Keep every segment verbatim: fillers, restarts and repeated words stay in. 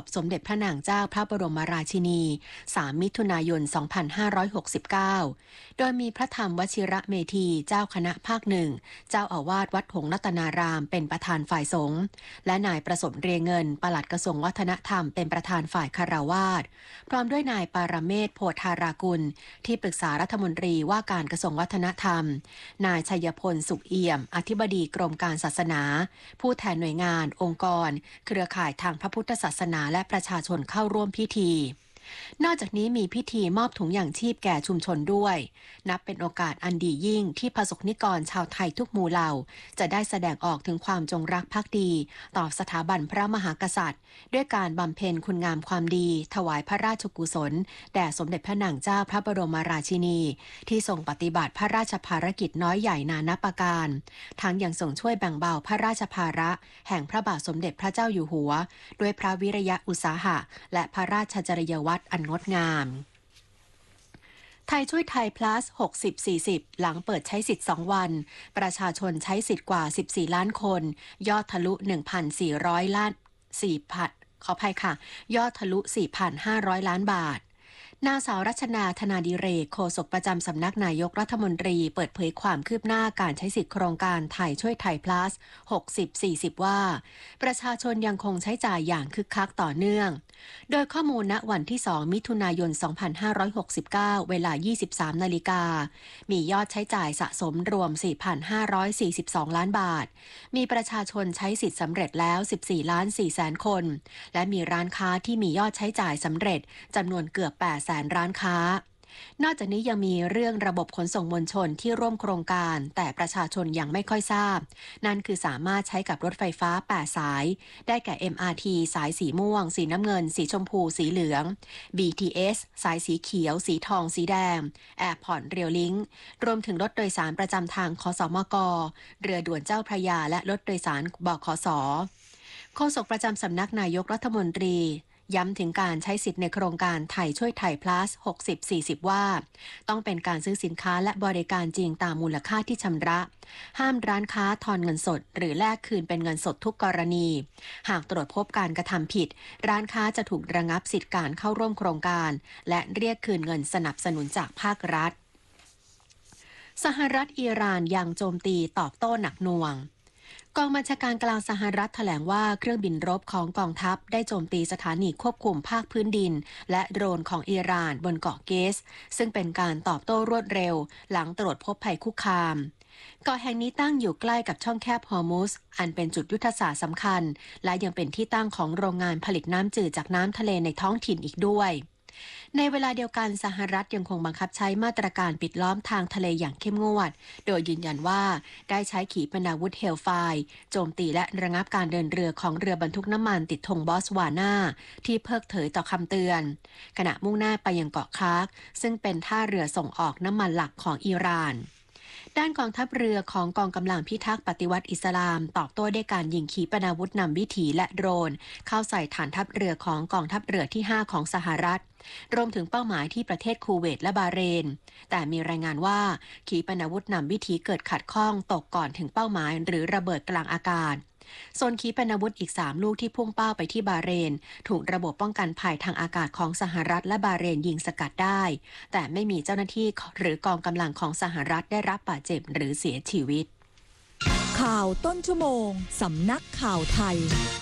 สมเด็จพระนางเจ้าพระบรมราชินีสามมิถุนายน สองพันห้าร้อยหกสิบเก้า โดยมีพระธรรมวชิระเมธีเจ้าคณะภาคหนึ่งเจ้าอาวาสวัดหงส์รัตนารามเป็นประธานฝ่ายสงฆ์และนายประสมเรียงเงินปลัดกระทรวงวัฒนธรรมเป็นประธานฝ่ายคฤหัสถ์พร้อมด้วยนายปารเมศโพธารากุลที่ปรึกษารัฐมนตรีว่าการกระทรวงวัฒนธรรมนายชัยพลสุขเอี่ยมอธิบดีกรมการศาสนาผู้แทนหน่วยงานองค์กรเครือข่ายทางพระพุทธศาสนาและประชาชนเข้าร่วมพิธีนอกจากนี้มีพิธีมอบถุงอย่างชีพแก่ชุมชนด้วยนับเป็นโอกาสอันดียิ่งที่ประสบนิกรชาวไทยทุกหมู่เหล่าจะได้แสดงออกถึงความจงรักภักดีต่อสถาบันพระมหากษัตริย์ด้วยการบำเพ็ญคุณงามความดีถวายพระราชกุศลแด่สมเด็จพระนางเจ้าพระบรมราชินีที่ทรงปฏิบัติพระราชภารกิจน้อยใหญ่นานาประการทั้งยังทรงช่วยแบ่งเบาพระราชภาระแห่งพระบาทสมเด็จพระเจ้าอยู่หัวด้วยพระวิริยะอุตสาหะและพระราชจริยวัตรอันงดงามไทยช่วยไทย plus หกสิบ สี่สิบ หลังเปิดใช้สิทธิ์สองวันประชาชนใช้สิทธิ์กว่าสิบสี่ล้านคนยอดทะลุ หนึ่งพันสี่ร้อย ล้านสี่พันขออภัยค่ะยอดทะลุ สี่พันห้าร้อย ล้านบาทนางสาวรัชนาธนาดิเรกโฆษกประจำสำนักนายกรัฐมนตรีเปิดเผยความคืบหน้าการใช้สิทธิโครงการไทยช่วยไทย plus หกสิบ สี่สิบ ว่าประชาชนยังคงใช้จ่ายอย่างคึกคักต่อเนื่องโดยข้อมูลณวันที่สองมิถุนายน สองพันห้าร้อยหกสิบเก้า เวลา ยี่สิบสาม นาฬิกามียอดใช้จ่ายสะสมรวม สี่พันห้าร้อยสี่สิบสอง ล้านบาทมีประชาชนใช้สิทธิ์สำเร็จแล้ว สิบสี่ล้านสี่แสน คนและมีร้านค้าที่มียอดใช้จ่ายสำเร็จจำนวนเกือบ แปดแสน ร้านค้านอกจากนี้ยังมีเรื่องระบบขนส่งมวลชนที่ร่วมโครงการแต่ประชาชนยังไม่ค่อยทราบนั่นคือสามารถใช้กับรถไฟฟ้าแปดสายได้แก่ เอ็ม อาร์ ที สายสีม่วงสีน้ำเงินสีชมพูสีเหลือง บี ที เอส สายสีเขียวสีทองสีแดง Airport Rail Link รวมถึงรถโดยสารประจำทางคสมกเรือด่วนเจ้าพระยาและรถโดยสารบขสโฆษกประจำสำนักนายกรัฐมนตรีย้ำถึงการใช้สิทธิ์ในโครงการไทยช่วยไทย plus หกสิบ สี่สิบ ว่าต้องเป็นการซื้อสินค้าและบริการจริงตามมูลค่าที่ชำระห้ามร้านค้าทอนเงินสดหรือแลกคืนเป็นเงินสดทุกกรณีหากตรวจพบการกระทำผิดร้านค้าจะถูกระงับสิทธิการเข้าร่วมโครงการและเรียกคืนเงินสนับสนุนจากภาครัฐสหรัฐอิหร่านยังโจมตีตอบโต้หนักหน่วงกองบัญชาการกลางสหรัฐแถลงว่าเครื่องบินรบของกองทัพได้โจมตีสถานีควบคุมภาคพื้นดินและโดรนของอิหร่านบนเกาะเกสซึ่งเป็นการตอบโต้รวดเร็วหลังตรวจพบภัยคุกคามเกาะแห่งนี้ตั้งอยู่ใกล้กับช่องแคบฮอร์มุสอันเป็นจุดยุทธศาสตร์สำคัญและยังเป็นที่ตั้งของโรงงานผลิตน้ำจืดจากน้ำทะเลในท้องถิ่นอีกด้วยในเวลาเดียวกันสหรัฐยังคงบังคับใช้มาตรการปิดล้อมทางทะเลอย่างเข้มงวดโดยยืนยันว่าได้ใช้ขีปนาวุธเฮลไฟร์โจมตีและระงับการเดินเรือของเรือบรรทุกน้ำมันติดธงบอสวานาที่เพิกเฉยต่อคำเตือนขณะมุ่งหน้าไปยังเกาะคาร์กซึ่งเป็นท่าเรือส่งออกน้ำมันหลักของอิหร่านด้านกองทัพเรือของกองกำลังพิทักษ์ปฏิวัติอิสลามตอบโต้ด้วยการยิงขีปนาวุธนำวิถีและโดรนเข้าใส่ฐานทัพเรือของกองทัพเรือที่ห้าของสหรัฐรวมถึงเป้าหมายที่ประเทศคูเวตและบาห์เรนแต่มีรายงานว่าขีปนาวุธนำวิถีเกิดขัดข้องตกก่อนถึงเป้าหมายหรือระเบิดกลางอากาศส่วนขีปนาวุธอีกสามลูกที่พุ่งเป้าไปที่บาห์เรนถูกระบบป้องกันภัยทางอากาศของสหรัฐและบาห์เรนยิงสกัดได้แต่ไม่มีเจ้าหน้าที่หรือกองกำลังของสหรัฐได้รับบาดเจ็บหรือเสียชีวิตข่าวต้นชั่วโมงสำนักข่าวไทย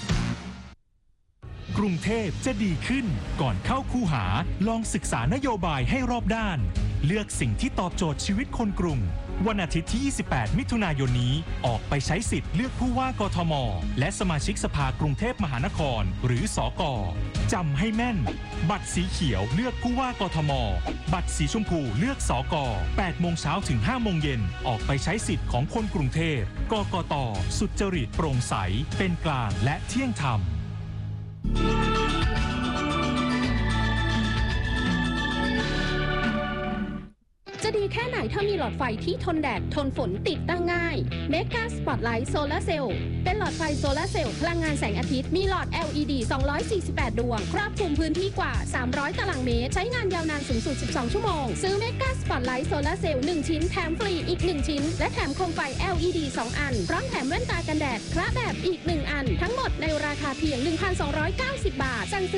กรุงเทพจะดีขึ้นก่อนเข้าคูหาลองศึกษานโยบายให้รอบด้านเลือกสิ่งที่ตอบโจทย์ชีวิตคนกรุงวันอาทิตย์ที่ยี่สิบแปดมิถุนายนนี้ออกไปใช้สิทธิ์เลือกผู้ว่ากทมและสมาชิกสภากรุงเทพมหานครหรือสกจำให้แม่นบัตรสีเขียวเลือกผู้ว่ากทมบัตรสีชมพูเลือกสกแปดโมงเช้าถึงห้าโมงเย็นออกไปใช้สิทธิ์ของคนกรุงเทพกกต.สุจริตโปร่งใสเป็นกลางและเที่ยงธรรมจะดีแค่ไหนถ้ามีหลอดไฟที่ทนแดดทนฝนติดตั้งง่าย Mega Spotlight Solar Cell เป็นหลอดไฟโซลาร์เซลล์พลังงานแสงอาทิตย์มีหลอด แอล อี ดี สองร้อยสี่สิบแปด ดวงครอบคลุมพื้นที่กว่าสามร้อยตารางเมตรใช้งานยาวนานสูงสุดสิบสองชั่วโมงซื้อ Mega Spotlight Solar Cell หนึ่งชิ้นแถมฟรีอีกหนึ่งชิ้นและแถมโคมไฟ แอล อี ดี สองอันพร้อมแถมแว่นตากันแดดคละแบบอีกหนึ่งอันทั้งหมดในราคาเพียง หนึ่งพันสองร้อยเก้าสิบ บาท